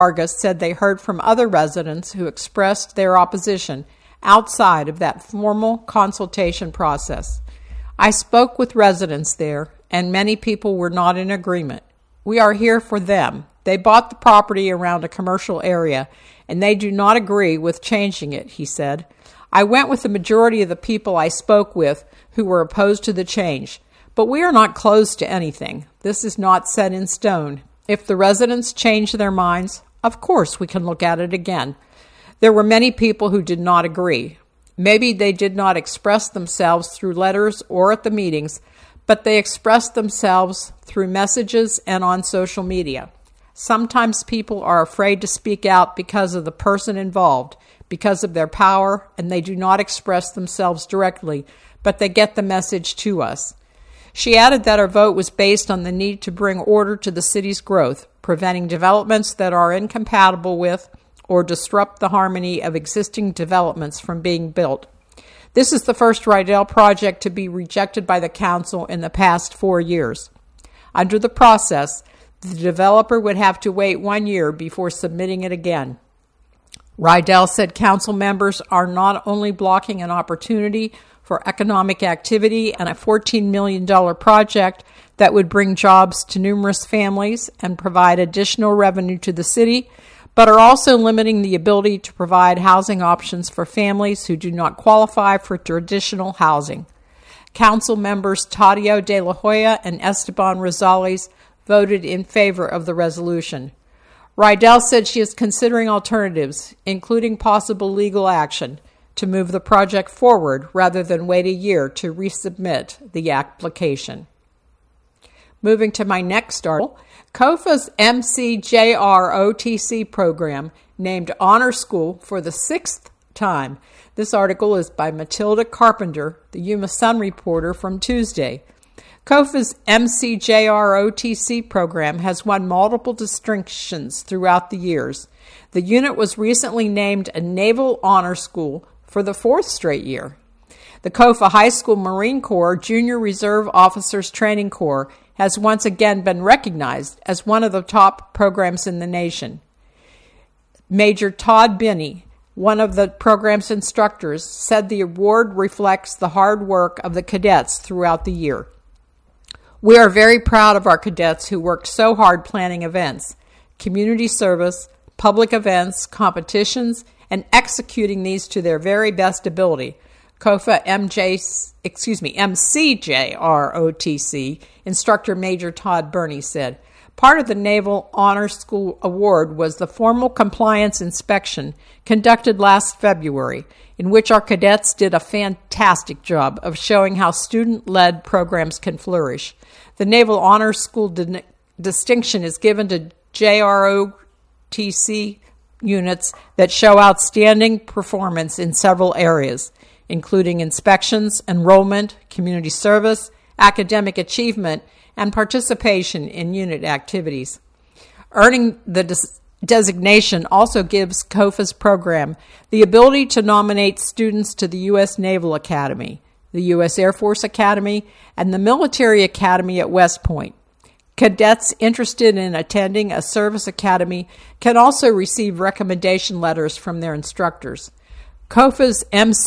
Vargas said they heard from other residents who expressed their opposition outside of that formal consultation process. I spoke with residents there, and many people were not in agreement. We are here for them. They bought the property around a commercial area, and they do not agree with changing it, he said. I went with the majority of the people I spoke with who were opposed to the change, but we are not closed to anything. This is not set in stone. If the residents change their minds, of course we can look at it again. There were many people who did not agree. Maybe they did not express themselves through letters or at the meetings, but they expressed themselves through messages and on social media. Sometimes people are afraid to speak out because of the person involved, because of their power, and they do not express themselves directly, but they get the message to us. She added that her vote was based on the need to bring order to the city's growth, preventing developments that are incompatible with or disrupt the harmony of existing developments from being built. This is the first Rydell project to be rejected by the council in the past 4 years. Under the process, the developer would have to wait 1 year before submitting it again. Rydell said council members are not only blocking an opportunity for economic activity and a $14 million project that would bring jobs to numerous families and provide additional revenue to the city, but are also limiting the ability to provide housing options for families who do not qualify for traditional housing. Council members Tadio de la Hoya and Esteban Rosales voted in favor of the resolution. Rydell said she is considering alternatives, including possible legal action, to move the project forward rather than wait a year to resubmit the application. Moving to my next article, COFA's MCJROTC program named Honor School for the 6th time. This article is by Matilda Carpenter, the Yuma Sun reporter from Tuesday. COFA's MCJROTC program has won multiple distinctions throughout the years. The unit was recently named a Naval Honor School for the 4th straight year. The COFA High School Marine Corps Junior Reserve Officers Training Corps has once again been recognized as one of the top programs in the nation. Major Todd Binney, one of the program's instructors, said the award reflects the hard work of the cadets throughout the year. We are very proud of our cadets who worked so hard planning events, community service, public events, competitions, and executing these to their very best ability. COFA MCJROTC instructor Major Todd Burney said. Part of the Naval Honor School Award was the formal compliance inspection conducted last February, in which our cadets did a fantastic job of showing how student-led programs can flourish. The Naval Honor School distinction is given to JROTC units that show outstanding performance in several areas, including inspections, enrollment, community service, academic achievement, and participation in unit activities. Earning the designation also gives COFA's program the ability to nominate students to the U.S. Naval Academy, the U.S. Air Force Academy, and the Military Academy at West Point. Cadets interested in attending a service academy can also receive recommendation letters from their instructors. COFA's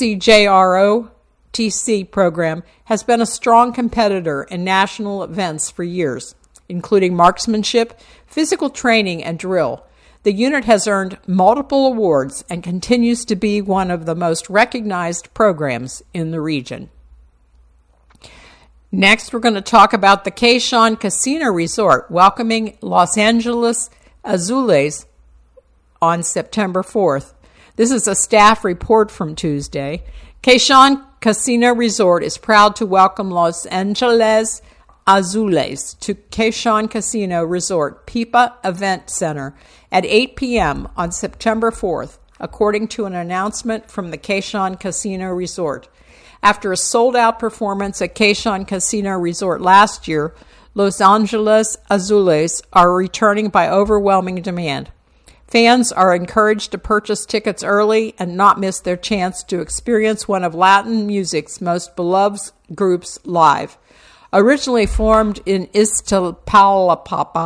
MCJROTC program has been a strong competitor in national events for years, including marksmanship, physical training, and drill. The unit has earned multiple awards and continues to be one of the most recognized programs in the region. Next, we're going to talk about the Kayshawn Casino Resort welcoming Los Angeles Azules on September 4th. This is a staff report from Tuesday. Kayshawn Casino Resort is proud to welcome Los Angeles Azules to Kayshawn Casino Resort Pipa Event Center at 8 p.m. on September 4th, according to an announcement from the Kayshawn Casino Resort. After a sold-out performance at Kayshawn Casino Resort last year, Los Angeles Azules are returning by overwhelming demand. Fans are encouraged to purchase tickets early and not miss their chance to experience one of Latin music's most beloved groups live. Originally formed in Iztapalapa,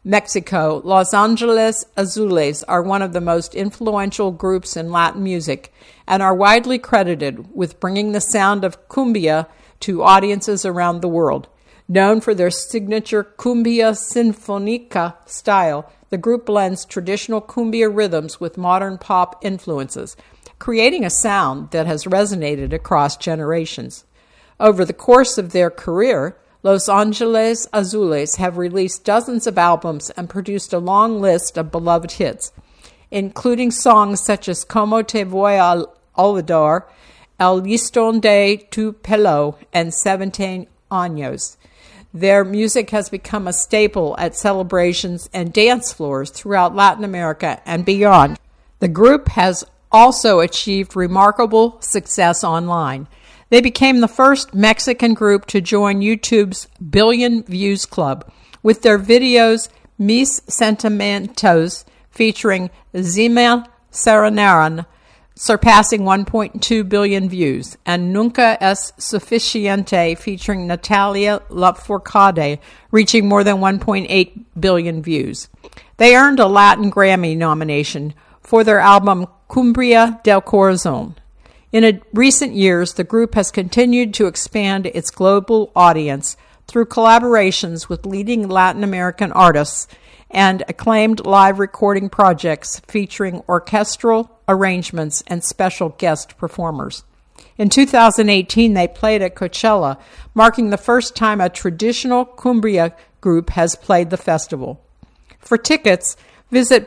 Mexico, Los Angeles Azules are one of the most influential groups in Latin music and are widely credited with bringing the sound of cumbia to audiences around the world. Known for their signature cumbia sinfonica style, the group blends traditional cumbia rhythms with modern pop influences, creating a sound that has resonated across generations. Over the course of their career, Los Angeles Azules have released dozens of albums and produced a long list of beloved hits, including songs such as Como Te Voy a Olvidar, El Listón de Tu Pelo, and 17 Años. Their music has become a staple at celebrations and dance floors throughout Latin America and beyond. The group has also achieved remarkable success online. They became the first Mexican group to join YouTube's Billion Views Club with their videos Mis Sentimientos featuring Zima Serenaran surpassing 1.2 billion views, and Nunca es Suficiente featuring Natalia Lafourcade reaching more than 1.8 billion views. They earned a Latin Grammy nomination for their album Cumbia del Corazon. In recent years, the group has continued to expand its global audience through collaborations with leading Latin American artists and acclaimed live recording projects featuring orchestral arrangements and special guest performers. In 2018, they played at Coachella, marking the first time a traditional cumbia group has played the festival. For tickets, visit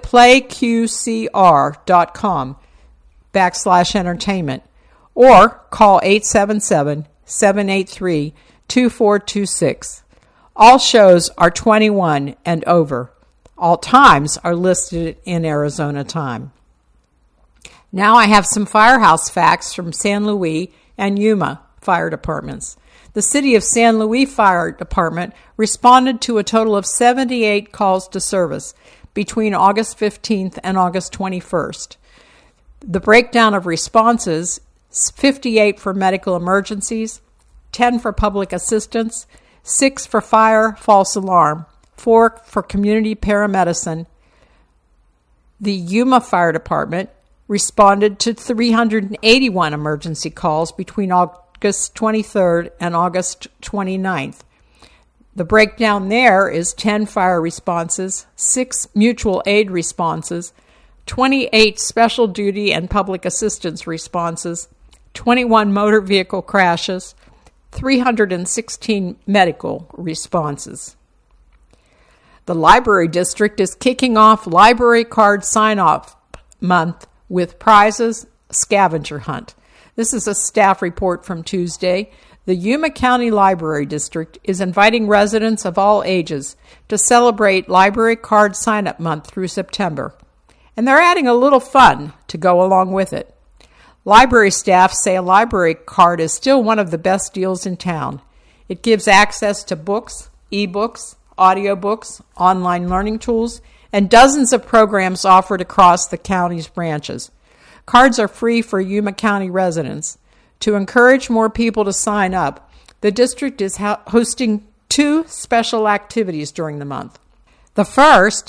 playqcr.com/entertainment or call 877-783-2426. All shows are 21 and over. All times are listed in Arizona time. Now I have some firehouse facts from San Luis and Yuma fire departments. The City of San Luis Fire Department responded to a total of 78 calls to service between August 15th and August 21st. The breakdown of responses: 58 for medical emergencies, 10 for public assistance, 6 for fire false alarm, 4 for community paramedicine. The Yuma Fire Department responded to 381 emergency calls between August 23rd and August 29th. The breakdown there is 10 fire responses, 6 mutual aid responses, 28 special duty and public assistance responses, 21 motor vehicle crashes, 316 medical responses. The Library District is kicking off Library Card Sign-Off Month with prizes scavenger hunt. This is a staff report from Tuesday. The Yuma County Library District is inviting residents of all ages to celebrate Library Card Sign-Up Month through September. And they're adding a little fun to go along with it. Library staff say a library card is still one of the best deals in town. It gives access to books, e-books, audiobooks, online learning tools, and dozens of programs offered across the county's branches. Cards are free for Yuma County residents. To encourage more people to sign up, the district is hosting 2 special activities during the month. The first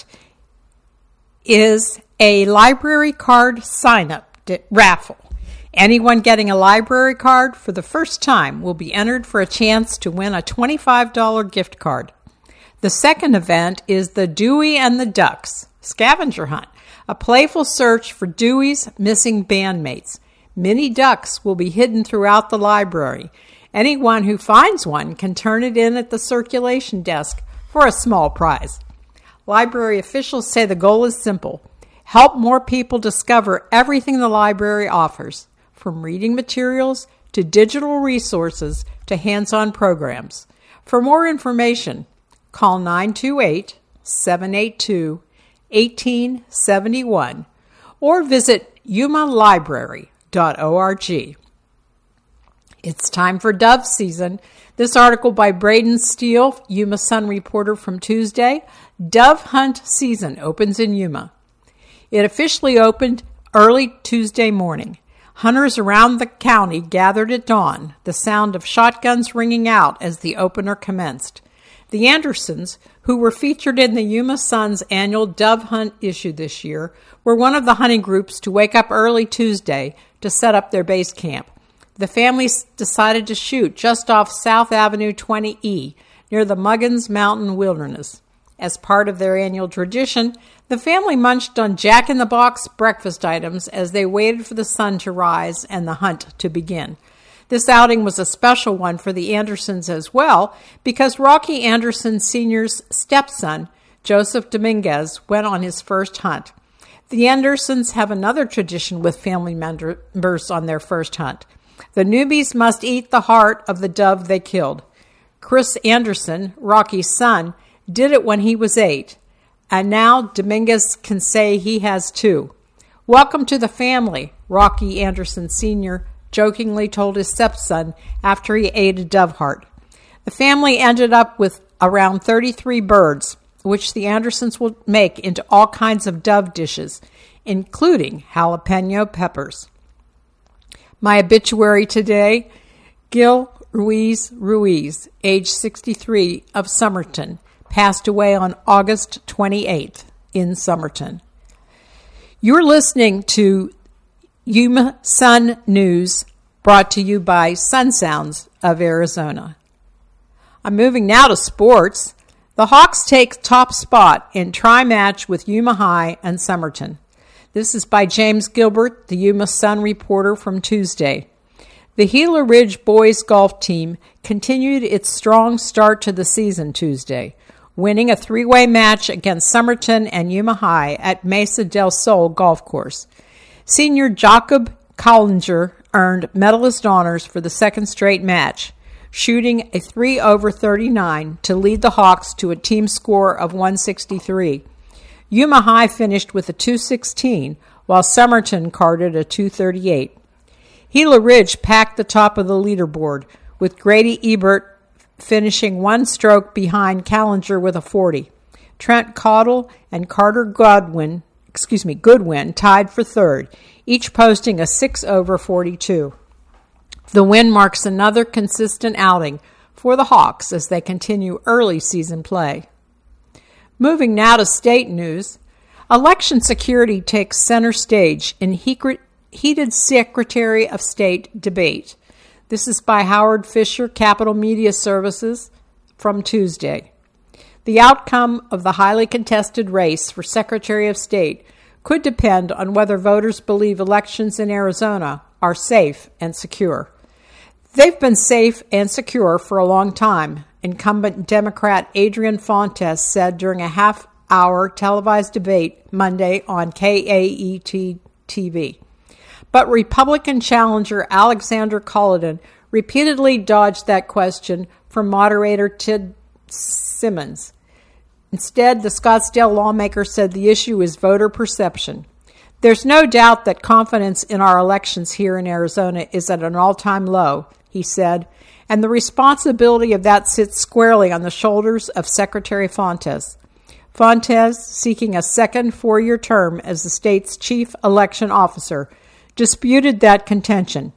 is a library card sign-up raffle. Anyone getting a library card for the first time will be entered for a chance to win a $25 gift card. The second event is the Dewey and the Ducks Scavenger Hunt, a playful search for Dewey's missing bandmates. Many ducks will be hidden throughout the library. Anyone who finds one can turn it in at the circulation desk for a small prize. Library officials say the goal is simple: help more people discover everything the library offers, from reading materials to digital resources to hands-on programs. For more information, call 928-782-1871 or visit yumalibrary.org. It's time for dove season. This article by Braden Steele, Yuma Sun reporter from Tuesday. Dove hunt season opens in Yuma. It officially opened early Tuesday morning. Hunters around the county gathered at dawn, the sound of shotguns ringing out as the opener commenced. The Andersons, who were featured in the Yuma Sun's annual dove hunt issue this year, were one of the hunting groups to wake up early Tuesday to set up their base camp. The family decided to shoot just off South Avenue 20E near the Muggins Mountain Wilderness. As part of their annual tradition, the family munched on Jack-in-the-Box breakfast items as they waited for the sun to rise and the hunt to begin. This outing was a special one for the Andersons as well because Rocky Anderson Sr.'s stepson, Joseph Dominguez, went on his first hunt. The Andersons have another tradition with family members on their first hunt. The newbies must eat the heart of the dove they killed. Chris Anderson, Rocky's son, did it when he was 8, and now Dominguez can say he has 2. "Welcome to the family," Rocky Anderson Sr. jokingly told his stepson after he ate a dove heart. The family ended up with around 33 birds, which the Andersons will make into all kinds of dove dishes, including jalapeno peppers. My obituary today, Gil Ruiz, age 63, of Somerton, passed away on August 28th in Somerton. You're listening to Yuma Sun News, brought to you by Sun Sounds of Arizona. I'm moving now to sports. The Hawks take top spot in tri-match with Yuma High and Somerton. This is by James Gilbert, the Yuma Sun reporter from Tuesday. The Gila Ridge boys golf team continued its strong start to the season Tuesday, winning a 3-way match against Somerton and Yuma High at Mesa del Sol Golf Course. Senior Jakob Kallinger earned medalist honors for the second straight match, shooting a 3 over 39 to lead the Hawks to a team score of 163. Yuma High finished with a 216, while Somerton carded a 238. Gila Ridge packed the top of the leaderboard, with Grady Ebert finishing one stroke behind Kallinger with a 40. Trent Caudle and Carter Goodwin tied for third, each posting a 6 over 42. The win marks another consistent outing for the Hawks as they continue early season play. Moving now to state news, election security takes center stage in heated Secretary of State debate. This is by Howard Fisher, Capital Media Services, from Tuesday. The outcome of the highly contested race for Secretary of State could depend on whether voters believe elections in Arizona are safe and secure. They've been safe and secure for a long time, incumbent Democrat Adrian Fontes said during a half-hour televised debate Monday on KAET TV. But Republican challenger Alexander Culloden repeatedly dodged that question from moderator Ted Simmons. Instead, the Scottsdale lawmaker said the issue is voter perception. There's no doubt that confidence in our elections here in Arizona is at an all-time low, he said, and the responsibility of that sits squarely on the shoulders of Secretary Fontes. Fontes, seeking a second 4-year term as the state's chief election officer, disputed that contention.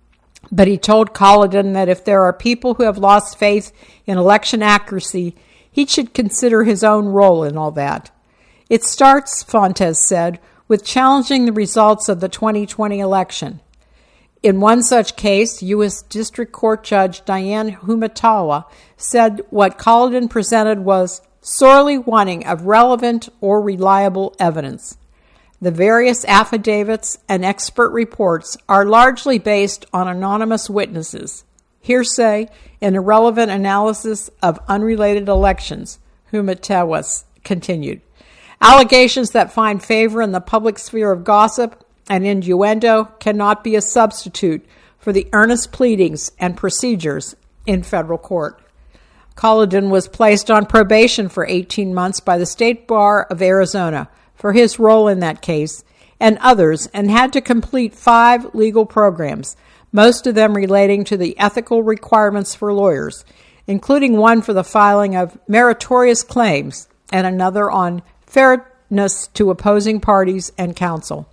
But he told Culloden that if there are people who have lost faith in election accuracy, he should consider his own role in all that. It starts, Fontes said, with challenging the results of the 2020 election. In one such case, U.S. District Court Judge Diane Humatawa said what Culloden presented was sorely wanting of relevant or reliable evidence. The various affidavits and expert reports are largely based on anonymous witnesses, hearsay, and irrelevant analysis of unrelated elections, Humatawa continued. Allegations that find favor in the public sphere of gossip and innuendo cannot be a substitute for the earnest pleadings and procedures in federal court. Culloden was placed on probation for 18 months by the State Bar of Arizona for his role in that case and others, and had to complete 5 legal programs, most of them relating to the ethical requirements for lawyers, including one for the filing of meritorious claims and another on fairness to opposing parties and counsel.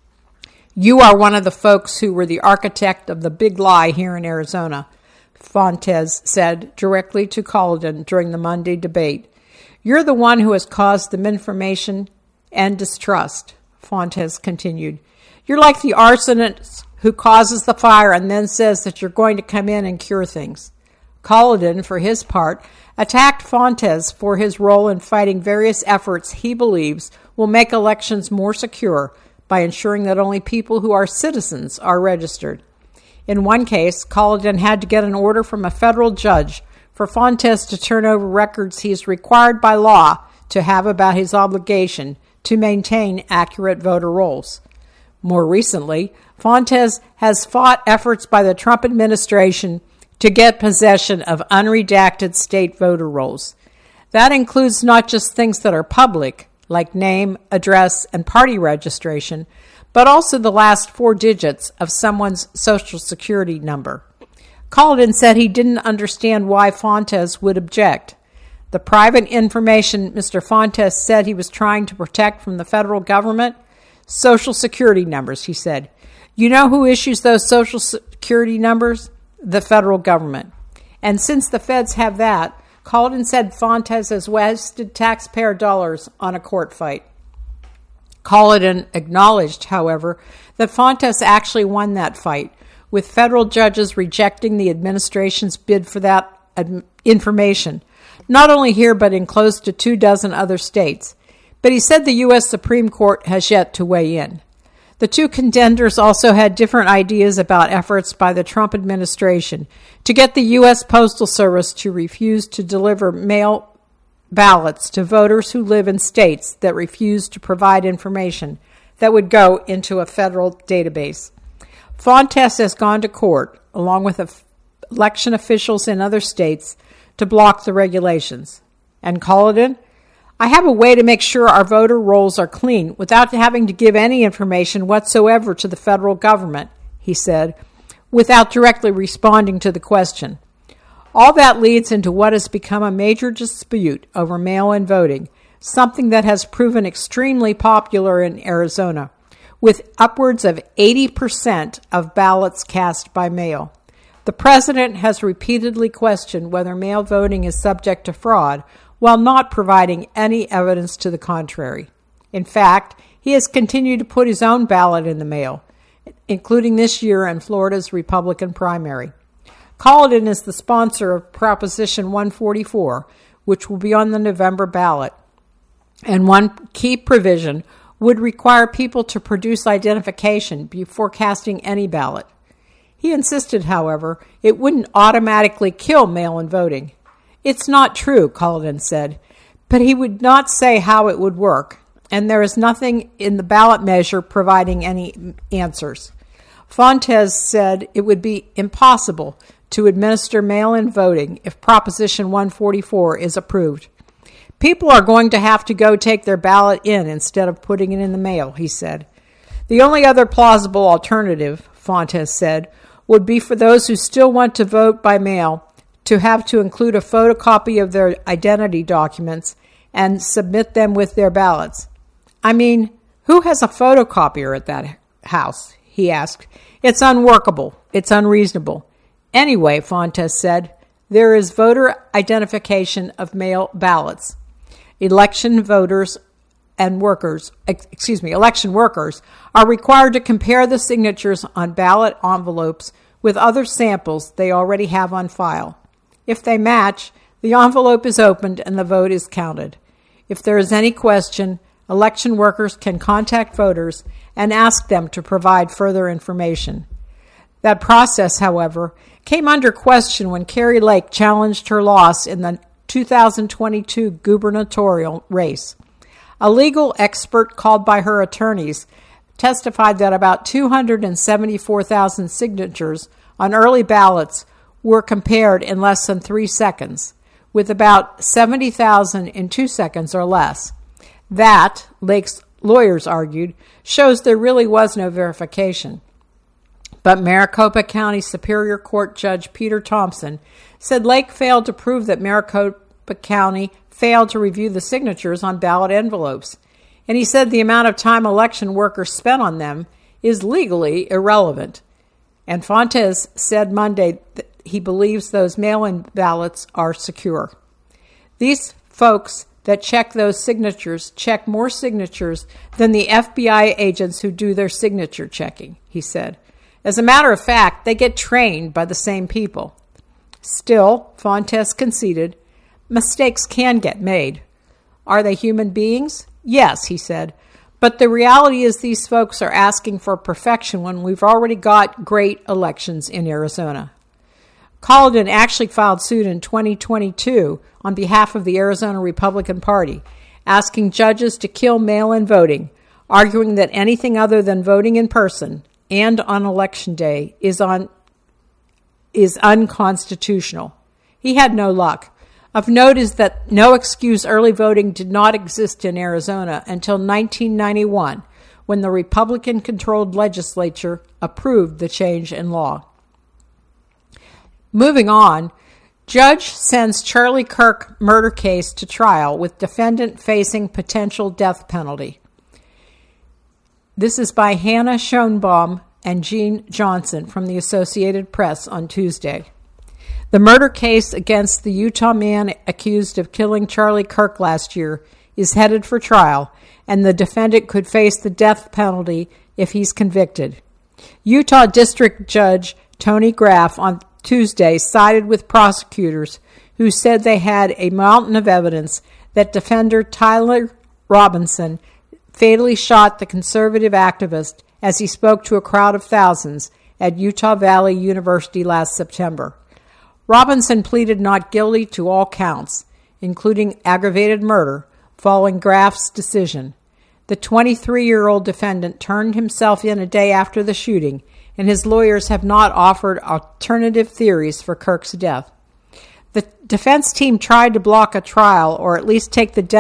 You are one of the folks who were the architect of the big lie here in Arizona, Fontes said directly to Culloden during the Monday debate. You're the one who has caused the misinformation and distrust, Fontes continued. You're like the arsonist who causes the fire and then says that you're going to come in and cure things. Culloden, for his part, attacked Fontes for his role in fighting various efforts he believes will make elections more secure by ensuring that only people who are citizens are registered. In one case, Culloden had to get an order from a federal judge for Fontes to turn over records he is required by law to have about his obligation to maintain accurate voter rolls. More recently, Fontes has fought efforts by the Trump administration to get possession of unredacted state voter rolls. That includes not just things that are public, like name, address, and party registration, but also the last 4 digits of someone's Social Security number. Culloden said he didn't understand why Fontes would object. The private information Mr. Fontes said he was trying to protect from the federal government? Social Security numbers, he said. You know who issues those Social Security numbers? The federal government. And since the feds have that, Culloden said Fontes has wasted taxpayer dollars on a court fight. Culloden acknowledged, however, that Fontes actually won that fight, with federal judges rejecting the administration's bid for that information, not only here but in close to 24 other states. But he said the U.S. Supreme Court has yet to weigh in. The two contenders also had different ideas about efforts by the Trump administration to get the U.S. Postal Service to refuse to deliver mail ballots to voters who live in states that refuse to provide information that would go into a federal database. Fontes has gone to court, along with election officials in other states, to block the regulations. And Culloden, I have a way to make sure our voter rolls are clean without having to give any information whatsoever to the federal government, he said, without directly responding to the question. All that leads into what has become a major dispute over mail-in voting, something that has proven extremely popular in Arizona, with upwards of 80% of ballots cast by mail. The president has repeatedly questioned whether mail voting is subject to fraud, while not providing any evidence to the contrary. In fact, he has continued to put his own ballot in the mail, including this year in Florida's Republican primary. Culloden is the sponsor of Proposition 144, which will be on the November ballot. And one key provision would require people to produce identification before casting any ballot. He insisted, however, it wouldn't automatically kill mail-in voting. It's not true, Culloden said, but he would not say how it would work, and there is nothing in the ballot measure providing any answers. Fontes said it would be impossible to administer mail-in voting if Proposition 144 is approved. People are going to have to go take their ballot in instead of putting it in the mail, he said. The only other plausible alternative, Fontes said, would be for those who still want to vote by mail to have to include a photocopy of their identity documents and submit them with their ballots. I mean, who has a photocopier at that house? He asked. It's unworkable. It's unreasonable. Anyway, Fontes said, there is voter identification of mail ballots. Election workers are required to compare the signatures on ballot envelopes with other samples they already have on file. If they match, the envelope is opened and the vote is counted. If there is any question, election workers can contact voters and ask them to provide further information. That process, however, came under question when Kari Lake challenged her loss in the 2022 gubernatorial race. A legal expert called by her attorneys testified that about 274,000 signatures on early ballots were compared in less than 3 seconds, with about 70,000 in 2 seconds or less. That, Lake's lawyers argued, shows there really was no verification. But Maricopa County Superior Court Judge Peter Thompson said Lake failed to prove that Maricopa County failed to review the signatures on ballot envelopes, and he said the amount of time election workers spent on them is legally irrelevant. And Fontes said Monday that he believes those mail-in ballots are secure. These folks that check those signatures check more signatures than the FBI agents who do their signature checking, he said. As a matter of fact, they get trained by the same people. Still, Fontes conceded, mistakes can get made. Are they human beings? Yes, he said. But the reality is these folks are asking for perfection when we've already got great elections in Arizona. Colladin actually filed suit in 2022 on behalf of the Arizona Republican Party, asking judges to kill mail-in voting, arguing that anything other than voting in person and on Election Day is unconstitutional. He had no luck. Of note is that no excuse early voting did not exist in Arizona until 1991, when the Republican-controlled legislature approved the change in law. Moving on, judge sends Charlie Kirk murder case to trial with defendant facing potential death penalty. This is by Hannah Schoenbaum and Gene Johnson from the Associated Press on Tuesday. The murder case against the Utah man accused of killing Charlie Kirk last year is headed for trial, and the defendant could face the death penalty if he's convicted. Utah District Judge Tony Graff on Tuesday sided with prosecutors who said they had a mountain of evidence that defender Tyler Robinson fatally shot the conservative activist as he spoke to a crowd of thousands at Utah Valley University last September. Robinson pleaded not guilty to all counts, including aggravated murder, following Graff's decision. The 23-year-old defendant turned himself in a day after the shooting, and his lawyers have not offered alternative theories for Kirk's death. The defense team tried to block a trial or at least take the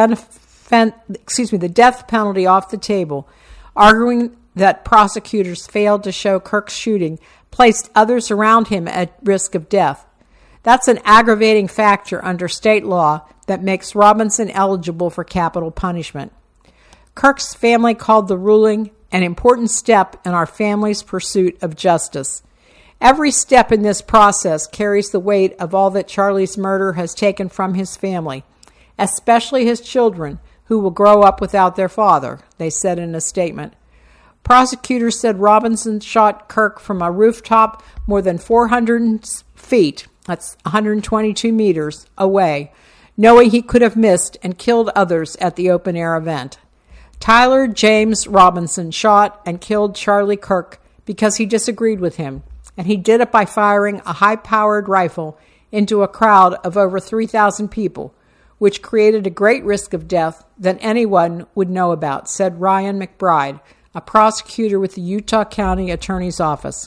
death penalty off the table, arguing that prosecutors failed to show Kirk's shooting placed others around him at risk of death. That's an aggravating factor under state law that makes Robinson eligible for capital punishment. Kirk's family called the ruling an important step in our family's pursuit of justice. Every step in this process carries the weight of all that Charlie's murder has taken from his family, especially his children, who will grow up without their father, they said in a statement. Prosecutors said Robinson shot Kirk from a rooftop more than 400 feet, that's 122 meters, away, knowing he could have missed and killed others at the open-air event. Tyler James Robinson shot and killed Charlie Kirk because he disagreed with him, and he did it by firing a high-powered rifle into a crowd of over 3,000 people, which created a great risk of death that anyone would know about, said Ryan McBride, a prosecutor with the Utah County Attorney's Office.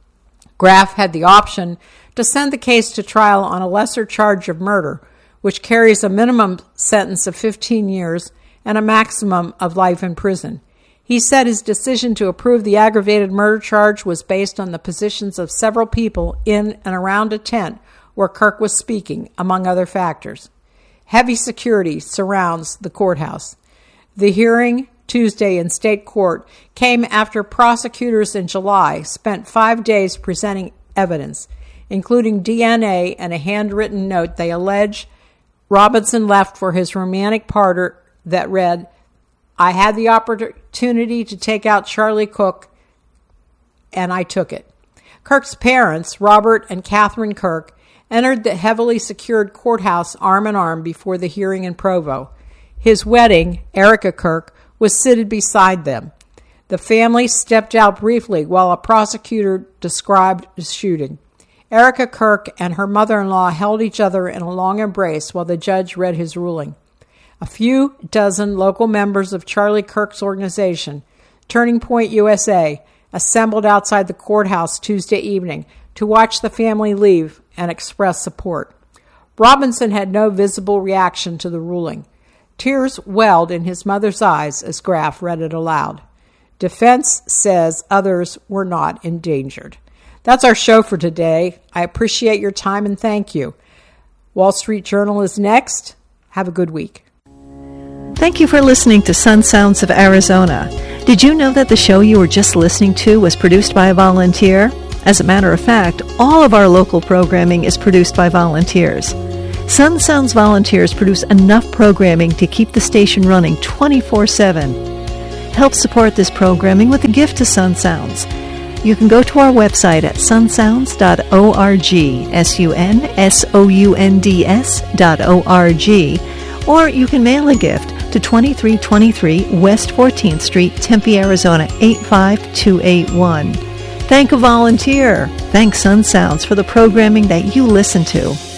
Graff had the option to send the case to trial on a lesser charge of murder, which carries a minimum sentence of 15 years and a maximum of life in prison. He said his decision to approve the aggravated murder charge was based on the positions of several people in and around a tent where Kirk was speaking, among other factors. Heavy security surrounds the courthouse. The hearing Tuesday in state court came after prosecutors in July spent 5 days presenting evidence, including DNA and a handwritten note they allege Robinson left for his romantic partner that read, "I had the opportunity to take out Charlie Kirk, and I took it." Kirk's parents, Robert and Catherine Kirk, entered the heavily secured courthouse arm in arm before the hearing in Provo. His wedding, Erica Kirk, was seated beside them. The family stepped out briefly while a prosecutor described the shooting. Erica Kirk and her mother-in-law held each other in a long embrace while the judge read his ruling. A few dozen local members of Charlie Kirk's organization, Turning Point USA, assembled outside the courthouse Tuesday evening to watch the family leave and express support. Robinson had no visible reaction to the ruling. Tears welled in his mother's eyes as Graff read it aloud. Defense says others were not endangered. That's our show for today. I appreciate your time and thank you. Wall Street Journal is next. Have a good week. Thank you for listening to Sun Sounds of Arizona. Did you know that the show you were just listening to was produced by a volunteer? As a matter of fact, all of our local programming is produced by volunteers. Sun Sounds volunteers produce enough programming to keep the station running 24/7. Help support this programming with a gift to Sun Sounds. You can go to our website at sunsounds.org, sunsounds.org, or you can mail a gift to 2323 West 14th Street, Tempe, Arizona 85281. Thank a volunteer. Thank Sun Sounds for the programming that you listen to.